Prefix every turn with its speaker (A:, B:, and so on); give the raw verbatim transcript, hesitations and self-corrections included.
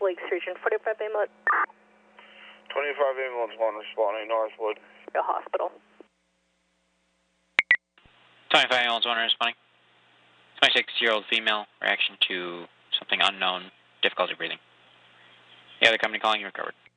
A: Lakes region, forty-five ambulance.
B: twenty-five ambulance one responding Northwood.
A: The hospital.
C: twenty-five ambulance one responding. twenty-six-year-old female, reaction to something unknown, difficulty breathing. The other company calling you recovered.